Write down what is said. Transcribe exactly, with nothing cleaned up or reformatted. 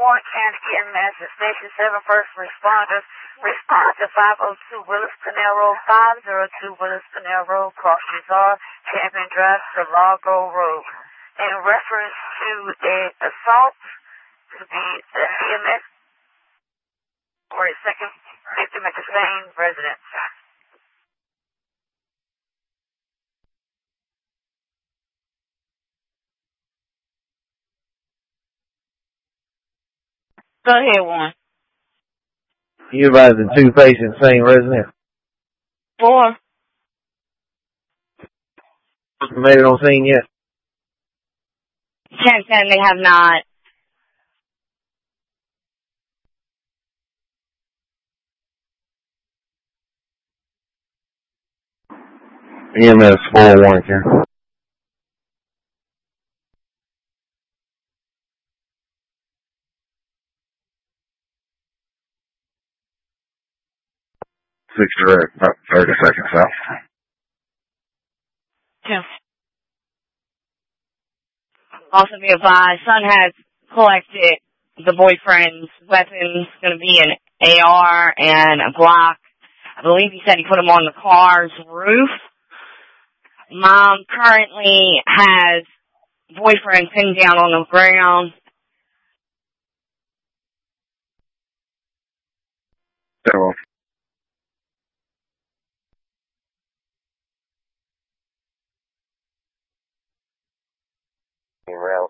Warren County E M S at Station seven first responders respond to five oh two Willis Pennell Road, five oh two Willis Pennell Road, crossings are Champion Drive to Largo Road. In reference to an assault to the E M S or a second victim at the same residence. Go ahead, Warren. You advised the two patients, same residence? Four. Made it on scene yet? Can't say they have not. E M S four Warren County. Six direct, about thirty seconds out. Yes. Also be advised, son has collected the boyfriend's weapons, going to be an A R and a Glock. I believe he said he put them on the car's roof. Mom currently has boyfriend pinned down on the ground. So, around